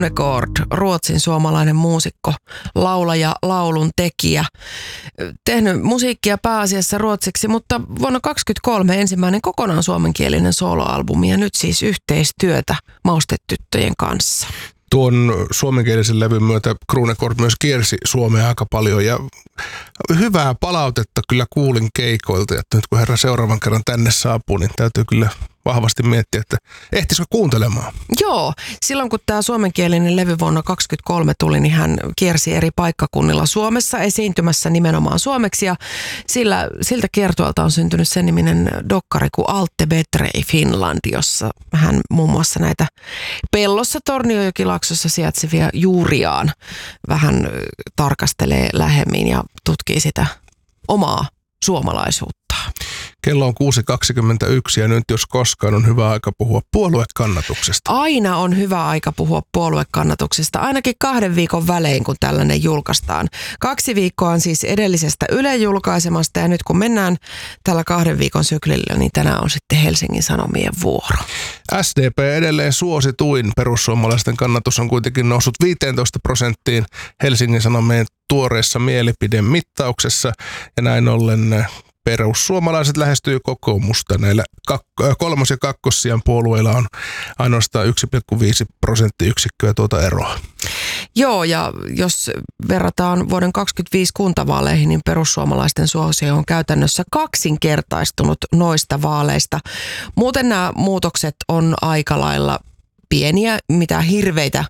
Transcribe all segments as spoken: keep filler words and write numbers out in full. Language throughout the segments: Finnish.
Krunegård, Ruotsin suomalainen muusikko, laulaja, laulun tekijä. Tehnyt musiikkia pääasiassa ruotsiksi, mutta vuonna kaksikymmentäkolme ensimmäinen kokonaan suomenkielinen soloalbumi ja nyt siis yhteistyötä Maustetyttöjen kanssa. Tuon suomenkielisen levyn myötä Krunegård myös kiersi Suomea aika paljon ja hyvää palautetta kyllä kuulin keikoilta, että nyt kun herra seuraavan kerran tänne saapuu, niin täytyy kyllä vahvasti miettiä, että ehtisikö kuuntelemaan. Joo, silloin kun tämä suomenkielinen levy vuonna kaksikymmentäkolme tuli, niin hän kiersi eri paikkakunnilla Suomessa esiintymässä nimenomaan suomeksi ja sillä, siltä kiertueelta on syntynyt sen niminen dokkari kuin Alte Betre i Finland, jossa hän muun muassa näitä Pellossa Tornionjokilaaksossa sijaitsevia juuriaan vähän tarkastelee lähemmin ja tutkii sitä omaa suomalaisuutta. Kello on kuusi kaksikymmentäyksi ja nyt jos koskaan on hyvä aika puhua puoluekannatuksesta. Aina on hyvä aika puhua puoluekannatuksesta, ainakin kahden viikon välein, kun tällainen julkaistaan. Kaksi viikkoa on siis edellisestä Ylen julkaisemasta ja nyt kun mennään tällä kahden viikon syklillä, niin tänään on sitten Helsingin Sanomien vuoro. S D P edelleen suosituin. Perussuomalaisten kannatus on kuitenkin noussut viisitoista prosenttiin Helsingin Sanomien tuoreessa mielipidemittauksessa ja näin ollen perussuomalaiset lähestyy kokoomusta. Näillä kak- kolmos- ja kakkossijan puolueilla on ainoastaan yksi pilkku viisi prosenttiyksikköä tuota eroa. Joo, ja jos verrataan vuoden kaksikymmentäviisi kuntavaaleihin, niin perussuomalaisten suosio on käytännössä kaksinkertaistunut noista vaaleista. Muuten nämä muutokset on aika lailla pieniä, mitä hirveitä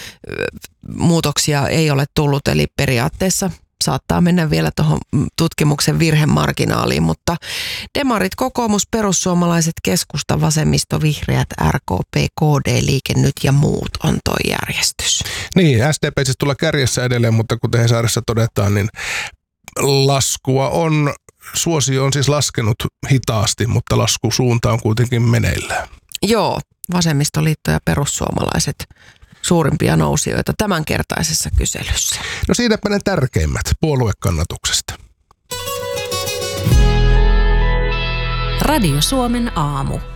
muutoksia ei ole tullut, eli periaatteessa saattaa mennä vielä tuohon tutkimuksen virhemarginaaliin, mutta demarit, kokoomus, perussuomalaiset, keskusta, vasemmisto, vihreät, R K P, K D, Liike Nyt ja muut on toi järjestys. Niin, S D P siis tulee kärjessä edelleen, mutta kuten Hesarissa todetaan, niin laskua on, suosio on siis laskenut hitaasti, mutta laskusuunta on kuitenkin meneillään. Joo, vasemmistoliitto ja perussuomalaiset suurimpia nousijoita tämänkertaisessa kyselyssä. No siinäpä ne tärkeimmät puoluekannatuksesta. Radio Suomen aamu.